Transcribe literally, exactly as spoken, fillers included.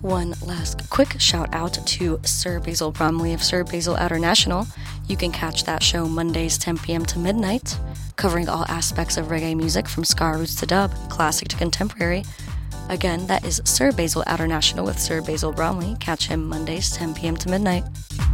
One last quick shout out to Sir Basil Bromley of Sir Basil Outernational. You can catch that show Mondays ten p.m. to midnight, covering all aspects of reggae music from ska roots to dub, classic to contemporary. Again, that is Sir Basil Outernational with Sir Basil Bromley. Catch him Mondays ten p.m. to midnight.